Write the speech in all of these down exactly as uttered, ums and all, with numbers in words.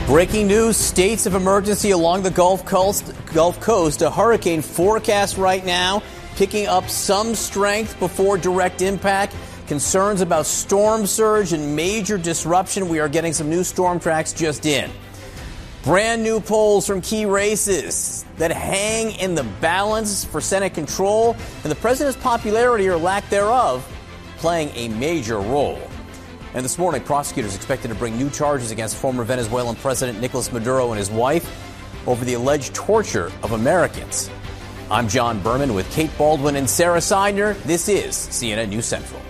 Breaking news, states of emergency along the Gulf Coast. Gulf Coast, a hurricane forecast right now, picking up some strength before direct impact. Concerns about storm surge and major disruption. We are getting some new storm tracks just in. Brand new polls from key races that hang in the balance for Senate control, and the president's popularity or lack thereof playing a major role. And this morning, prosecutors expected to bring new charges against former Venezuelan President Nicolas Maduro and his wife over the alleged torture of Americans. I'm John Berman with Kate Baldwin and Sarah Seidner. This is C N N News Central.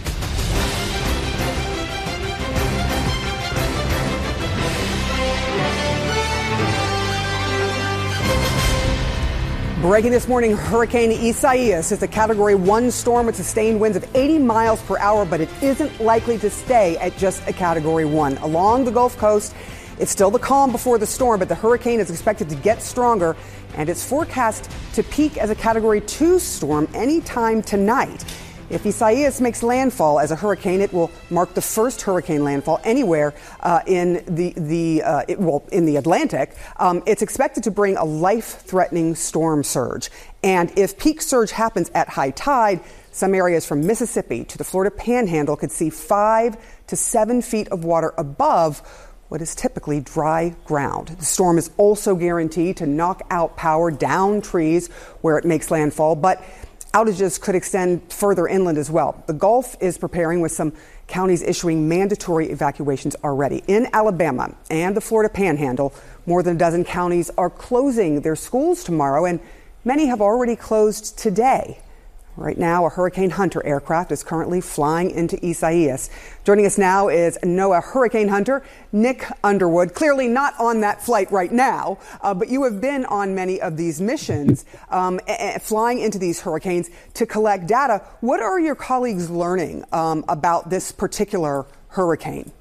Breaking this morning, Hurricane Isaias is a Category one storm with sustained winds of eighty miles per hour, but it isn't likely to stay at just a Category one. Along the Gulf Coast, it's still the calm before the storm, but the hurricane is expected to get stronger, and it's forecast to peak as a Category two storm anytime tonight. If Isaias makes landfall as a hurricane, it will mark the first hurricane landfall anywhere uh, in the the uh, it, well in the Atlantic. Um, it's expected to bring a life-threatening storm surge, and if peak surge happens at high tide, some areas from Mississippi to the Florida Panhandle could see five to seven feet of water above what is typically dry ground. The storm is also guaranteed to knock out power, down trees where it makes landfall, but outages could extend further inland as well. The Gulf is preparing, with some counties issuing mandatory evacuations already. In Alabama and the Florida Panhandle, more than a dozen counties are closing their schools tomorrow, and many have already closed today. Right now, a Hurricane Hunter aircraft is currently flying into Isaias. Joining us now is NOAA Hurricane Hunter, Nick Underwood. Clearly not on that flight right now, uh, but you have been on many of these missions, um, a- a- flying into these hurricanes to collect data. What are your colleagues learning um, about this particular hurricane?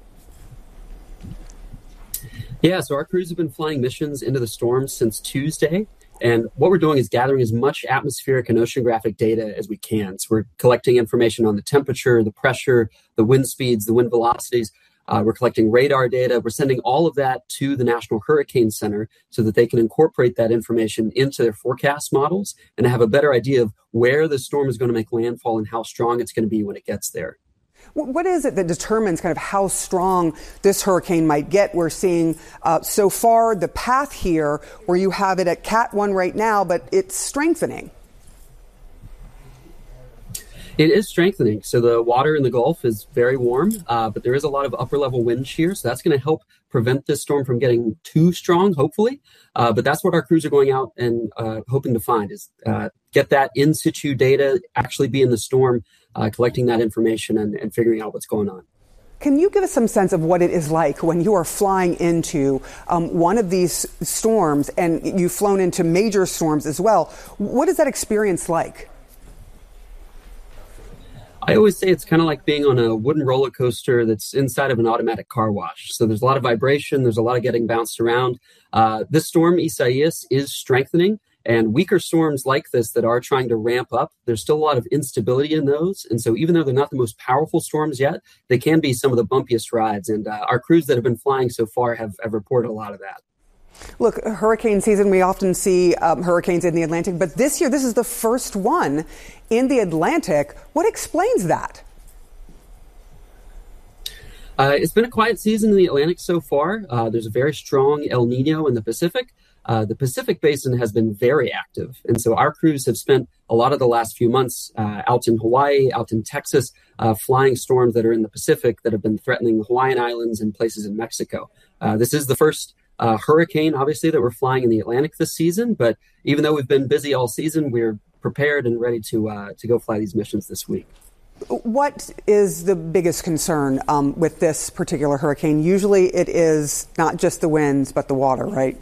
Yeah, so our crews have been flying missions into the storm since Tuesday. And what we're doing is gathering as much atmospheric and oceanographic data as we can. So we're collecting information on the temperature, the pressure, the wind speeds, the wind velocities. Uh, we're collecting radar data. We're sending all of that to the National Hurricane Center so that they can incorporate that information into their forecast models and have a better idea of where the storm is going to make landfall and how strong it's going to be when it gets there. What is it that determines kind of how strong this hurricane might get? We're seeing uh, so far the path here where you have it at Cat one right now, but it's strengthening. It is strengthening. So the water in the Gulf is very warm, uh, but there is a lot of upper level wind shear. So that's going to help prevent this storm from getting too strong, hopefully. Uh, but that's what our crews are going out and uh, hoping to find is uh, get that in situ data, actually be in the storm, uh, collecting that information and, and figuring out what's going on. Can you give us some sense of what it is like when you are flying into um, one of these storms, and you've flown into major storms as well? What is that experience like? I always say it's kind of like being on a wooden roller coaster that's inside of an automatic car wash. So there's a lot of vibration. There's a lot of getting bounced around. Uh, this storm, Isaias, is strengthening. And weaker storms like this that are trying to ramp up, there's still a lot of instability in those. And so even though they're not the most powerful storms yet, they can be some of the bumpiest rides. And uh, our crews that have been flying so far have, have reported a lot of that. Look, hurricane season, we often see um, hurricanes in the Atlantic, but this year, this is the first one in the Atlantic. What explains that? Uh, it's been a quiet season in the Atlantic so far. Uh, there's a very strong El Nino in the Pacific. Uh, the Pacific Basin has been very active. And so our crews have spent a lot of the last few months uh, out in Hawaii, out in Texas, uh, flying storms that are in the Pacific that have been threatening the Hawaiian Islands and places in Mexico. Uh, this is the first Uh, hurricane, obviously, that we're flying in the Atlantic this season. But even though we've been busy all season, we're prepared and ready to uh, to go fly these missions this week. What is the biggest concern um, with this particular hurricane? Usually it is not just the winds, but the water, right?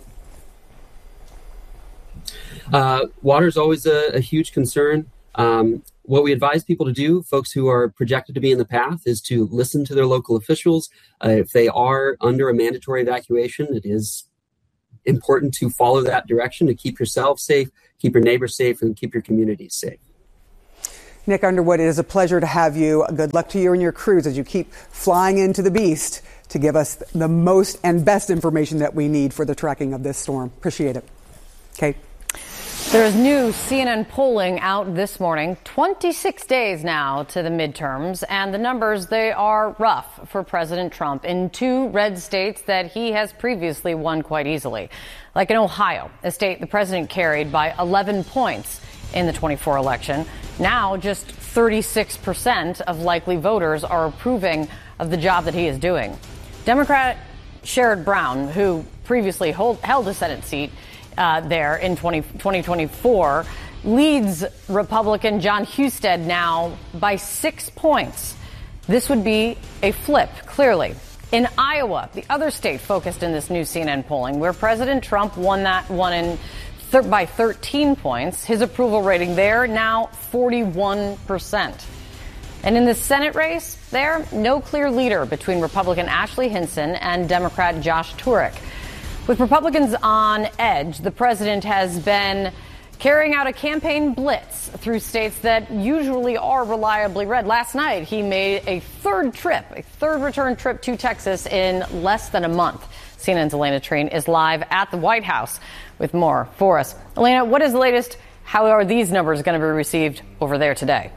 Uh, water is always a, a huge concern. Um, what we advise people to do, folks who are projected to be in the path, is to listen to their local officials. Uh, if they are under a mandatory evacuation, it is important to follow that direction to keep yourself safe, keep your neighbors safe, and keep your communities safe. Nick Underwood, it is a pleasure to have you. Good luck to you and your crews as you keep flying into the beast to give us the most and best information that we need for the tracking of this storm. Appreciate it. Kate. There is new C N N polling out this morning, twenty-six days now to the midterms, and the numbers, they are rough for President Trump in two red states that he has previously won quite easily. Like in Ohio, a state the president carried by eleven points in the twenty-four election. Now just thirty-six percent of likely voters are approving of the job that he is doing. Democrat Sherrod Brown, who previously hold, held a Senate seat uh, there in twenty twenty-four, leads Republican John Husted now by six points. This would be a flip, clearly. In Iowa, the other state focused in this new C N N polling, where President Trump won that one in th- by thirteen points, his approval rating there now forty-one percent. And in the Senate race there, no clear leader between Republican Ashley Hinson and Democrat Josh Turek. With Republicans on edge, the president has been carrying out a campaign blitz through states that usually are reliably red. Last night, he made a third trip, a third return trip to Texas in less than a month. C N N's Elena Trine is live at the White House with more for us. Elena, what is the latest? How are these numbers going to be received over there today?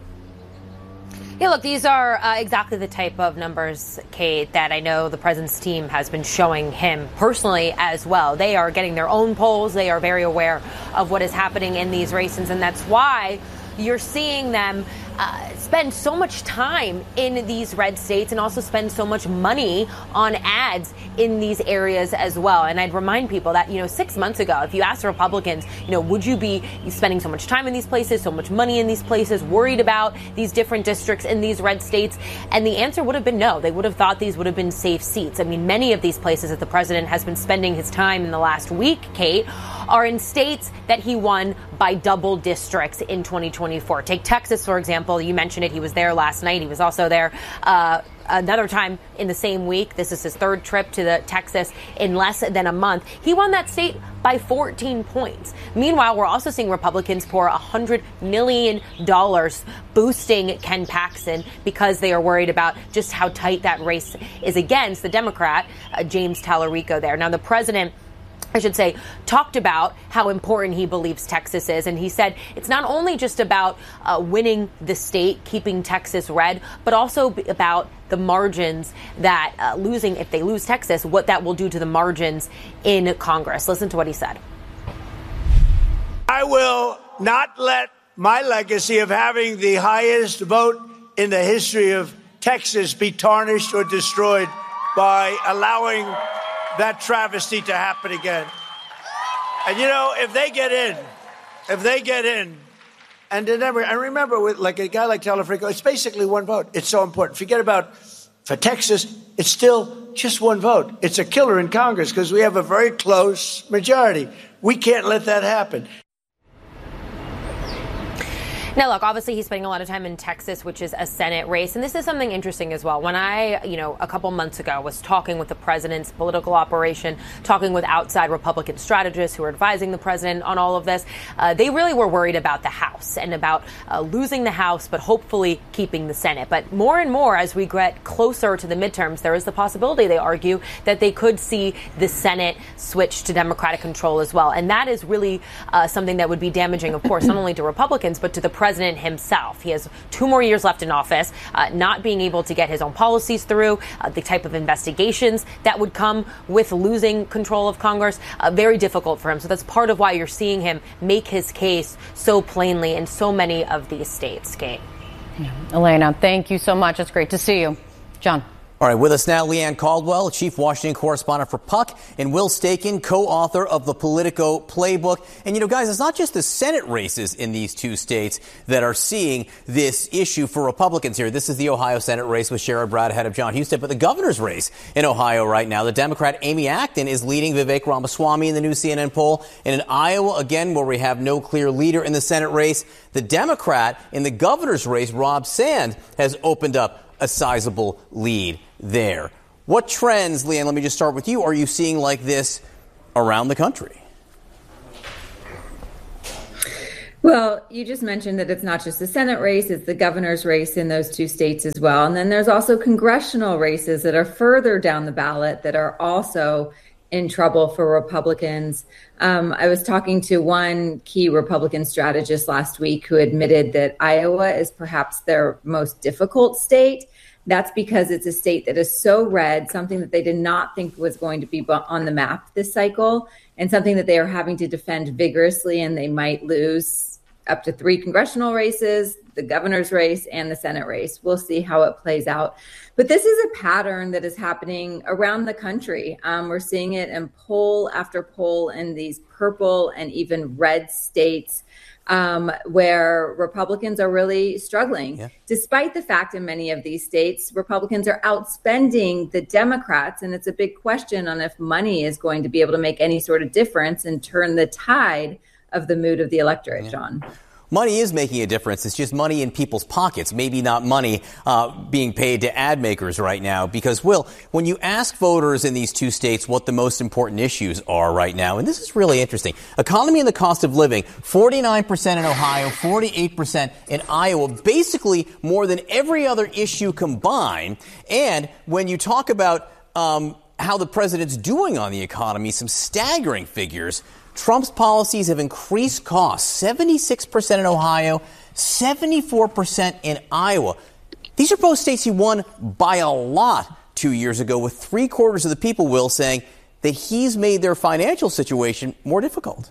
Yeah, look, these are uh, exactly the type of numbers, Kate, that I know the president's team has been showing him personally as well. They are getting their own polls. They are very aware of what is happening in these races, and that's why you're seeing them uh, spend so much time in these red states and also spend so much money on ads in these areas as well. And I'd remind people that, you know, six months ago, if you asked Republicans, you know, would you be spending so much time in these places, so much money in these places, worried about these different districts in these red states? And the answer would have been no. They would have thought these would have been safe seats. I mean, many of these places that the president has been spending his time in the last week, Kate, are in states that he won by double districts in twenty twenty-four. Take Texas, for example. You mentioned it. He was there last night. He was also there uh, another time in the same week. This is his third trip to the Texas in less than a month. He won that state by fourteen points. Meanwhile, we're also seeing Republicans pour one hundred million dollars boosting Ken Paxton because they are worried about just how tight that race is against the Democrat, uh, James Tallarico there. Now, the president, I should say, talked about how important he believes Texas is. And he said it's not only just about uh, winning the state, keeping Texas red, but also about the margins that uh, losing, if they lose Texas, what that will do to the margins in Congress. Listen to what he said. I will not let my legacy of having the highest vote in the history of Texas be tarnished or destroyed by allowing that travesty to happen again. And, you know, if they get in, if they get in, and remember, I remember with like a guy like Tallarico, it's basically one vote. It's so important. Forget about, for Texas, it's still just one vote. It's a killer in Congress because we have a very close majority. We can't let that happen. Now, look, obviously he's spending a lot of time in Texas, which is a Senate race. And this is something interesting as well. When I, you know, a couple months ago was talking with the president's political operation, talking with outside Republican strategists who are advising the president on all of this, uh, they really were worried about the House and about uh, losing the House, but hopefully keeping the Senate. But more and more as we get closer to the midterms, there is the possibility, they argue, that they could see the Senate switch to Democratic control as well. And that is really uh, something that would be damaging, of course, not only to Republicans, but to the president. President himself. He has two more years left in office, uh, not being able to get his own policies through, uh, the type of investigations that would come with losing control of Congress, uh, very difficult for him. So that's part of why you're seeing him make his case so plainly in so many of these states. Kate. Yeah. Elena, thank you so much. It's great to see you. John. All right, with us now, Leanne Caldwell, chief Washington correspondent for Puck, and Will Staken, co-author of the Politico Playbook. And, you know, guys, it's not just the Senate races in these two states that are seeing this issue for Republicans here. This is the Ohio Senate race with Sherrod Brown ahead of John Husted, but the governor's race in Ohio right now, the Democrat Amy Acton is leading Vivek Ramaswamy in the new C N N poll. And in Iowa, again, where we have no clear leader in the Senate race, the Democrat in the governor's race, Rob Sand, has opened up a sizable lead there. What trends, Leanne, let me just start with you, are you seeing like this around the country? Well, you just mentioned that it's not just the Senate race, it's the governor's race in those two states as well. And then there's also congressional races that are further down the ballot that are also in trouble for Republicans. Um, I was talking to one key Republican strategist last week who admitted that Iowa is perhaps their most difficult state. That's because it's a state that is so red, something that they did not think was going to be on the map this cycle, and something that they are having to defend vigorously, and they might lose up to three congressional races, the governor's race and the Senate race. We'll see how it plays out. But this is a pattern that is happening around the country. Um, we're seeing it in poll after poll in these purple and even red states um, where Republicans are really struggling, yeah. despite the fact in many of these states, Republicans are outspending the Democrats. And it's a big question on if money is going to be able to make any sort of difference and turn the tide of the mood of the electorate, yeah. John. Money is making a difference. It's just money in people's pockets, maybe not money uh, being paid to ad makers right now. Because, Will, when you ask voters in these two states what the most important issues are right now, and this is really interesting, economy and the cost of living, forty-nine percent in Ohio, forty-eight percent in Iowa, basically more than every other issue combined. And when you talk about um, how the president's doing on the economy, some staggering figures. Trump's policies have increased costs, seventy-six percent in Ohio, seventy-four percent in Iowa. These are both states he won by a lot two years ago, with three quarters of the people, Will, saying that he's made their financial situation more difficult.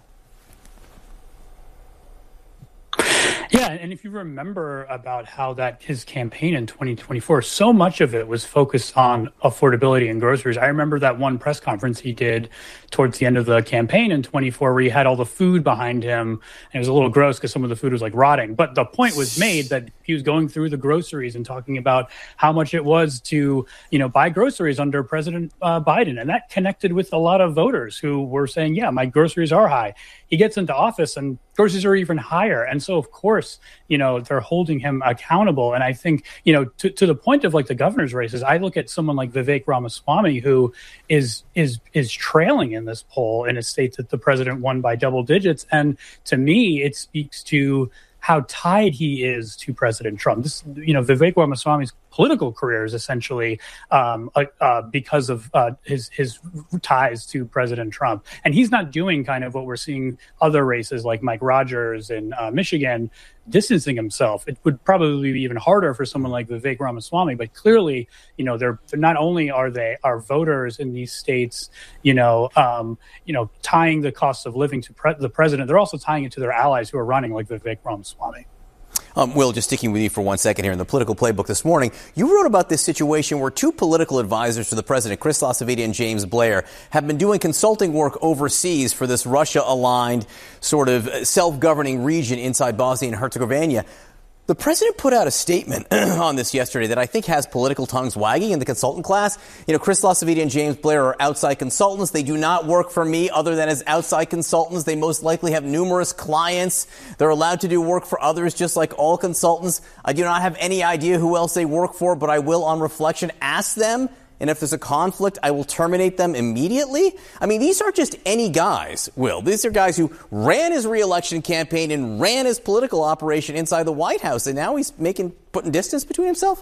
Yeah, and if you remember about how that his campaign in twenty twenty-four, so much of it was focused on affordability and groceries. I remember that one press conference he did towards the end of the campaign in twenty-four where he had all the food behind him. And it was a little gross because some of the food was like rotting. But the point was made that he was going through the groceries and talking about how much it was to, you know, buy groceries under President uh, Biden. And that connected with a lot of voters who were saying, yeah, my groceries are high. He gets into office and groceries are even higher. And so, of course, you know, they're holding him accountable. And I think, you know, to, to the point of like the governor's races, I look at someone like Vivek Ramaswamy, who is is is trailing in this poll in a state that the president won by double digits. And to me, it speaks to how tied he is to President Trump. This, you know, Vivek Ramaswamy's political career is essentially um, uh, uh, because of uh, his his ties to President Trump. And he's not doing kind of what we're seeing other races like Mike Rogers in uh, Michigan, distancing himself. It would probably be even harder for someone like Vivek Ramaswamy. But clearly, you know, they're, they're not only are they are voters in these states, you know, um, you know, tying the cost of living to pre- the president, they're also tying it to their allies who are running like Vivek Ramaswamy. Um, Will, just sticking with you for one second here in the political playbook this morning, you wrote about this situation where two political advisors to the president, Chris LaCivita and James Blair, have been doing consulting work overseas for this Russia-aligned sort of self-governing region inside Bosnia and Herzegovina. The president put out a statement on this yesterday that I think has political tongues wagging in the consultant class. You know, Chris LaCivita and James Blair are outside consultants. They do not work for me other than as outside consultants. They most likely have numerous clients. They're allowed to do work for others just like all consultants. I do not have any idea who else they work for, but I will, on reflection, ask them. And if there's a conflict, I will terminate them immediately. I mean, these aren't just any guys, Will. These are guys who ran his reelection campaign and ran his political operation inside the White House. And now he's making putting distance between himself.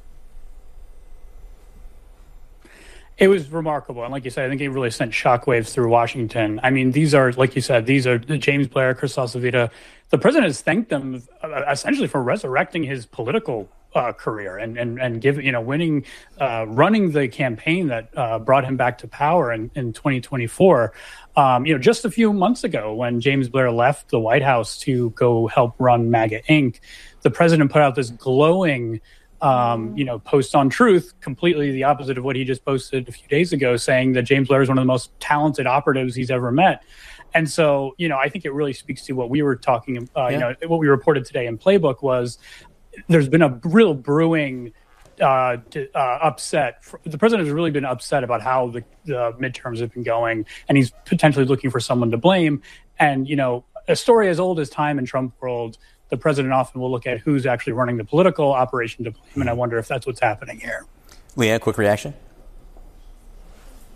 It was remarkable. And like you said, I think it really sent shockwaves through Washington. I mean, these are, like you said, these are James Blair, Chris LaCivita. The president has thanked them uh, essentially for resurrecting his political uh, career and, and, and give, you know, winning, uh, running the campaign that uh, brought him back to power in, in twenty twenty-four. Um, you know, just a few months ago when James Blair left the White House to go help run MAGA Incorporated, the president put out this glowing Um, you know, post on Truth, completely the opposite of what he just posted a few days ago, saying that James Blair is one of the most talented operatives he's ever met. And so, you know, I think it really speaks to what we were talking, uh, yeah. you know, what we reported today in Playbook was there's been a real brewing uh, uh, upset. The president has really been upset about how the, the midterms have been going, and he's potentially looking for someone to blame. And, you know, a story as old as time in Trump world, the president often will look at who's actually running the political operation to blame, and I wonder if that's what's happening here. Leanne, quick reaction?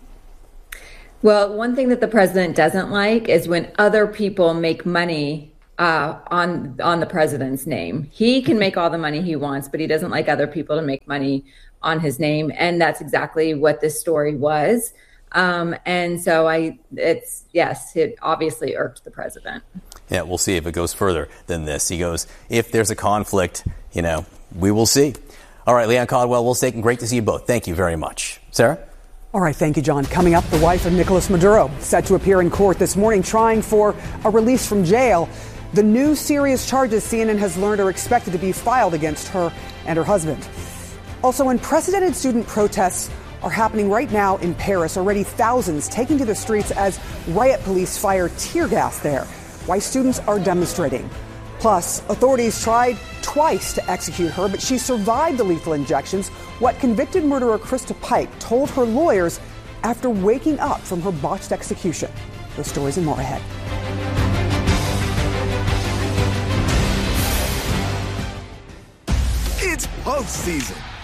Well, one thing that the president doesn't like is when other people make money uh, on on the president's name. He can make all the money he wants, but he doesn't like other people to make money on his name. And that's exactly what this story was. Um, and so I, it's, yes, it obviously irked the president. Yeah, we'll see if it goes further than this. He goes, if there's a conflict, you know, we will see. All right, Leigh-Ann Caldwell, Will Staton, great to see you both. Thank you very much. Sarah? All right, thank you, John. Coming up, the wife of Nicolas Maduro set to appear in court this morning trying for a release from jail. The new serious charges C N N has learned are expected to be filed against her and her husband. Also, unprecedented student protests are happening right now in Paris. Already thousands taking to the streets as riot police fire tear gas there. Why students are demonstrating. Plus, authorities tried twice to execute her, but she survived the lethal injections. What convicted murderer Krista Pike told her lawyers after waking up from her botched execution. Those stories and more ahead. It's postseason,